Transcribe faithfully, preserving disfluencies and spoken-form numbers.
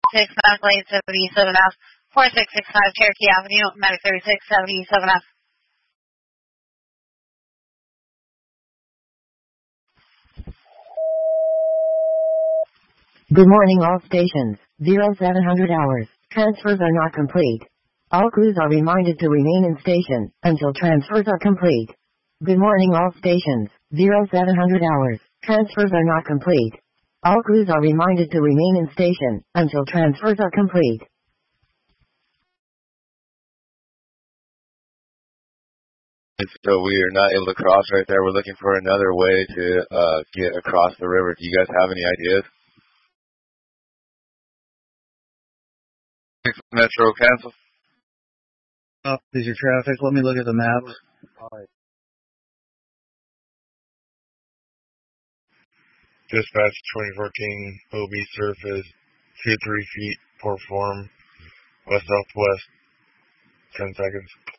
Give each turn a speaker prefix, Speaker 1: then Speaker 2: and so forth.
Speaker 1: six, Mac Lane seventy-seven F, four six six five Cherokee Avenue, Medic thirty-six seventy-seven F.
Speaker 2: Good morning all stations, zero seven hundred hours, transfers are not complete. All crews are reminded to remain in station, until transfers are complete. Good morning all stations, zero seven hundred hours, transfers are not complete. All crews are reminded to remain in station, until transfers are complete.
Speaker 3: So we are not able to cross right there. We're looking for another way to uh, get across the river. Do you guys have any ideas? Metro cancel.
Speaker 4: Oh, is your traffic? Let me look at the map.
Speaker 5: Dispatch twenty fourteen O B surface two three feet port form west southwest ten seconds.